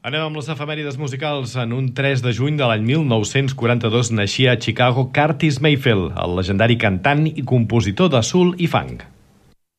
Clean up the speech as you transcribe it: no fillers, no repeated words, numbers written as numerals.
Anem amb les efemèrides musicals. En un 3 de juny de l'any 1942 naixia a Chicago Curtis Mayfield, el legendari cantant i compositor de soul i funk.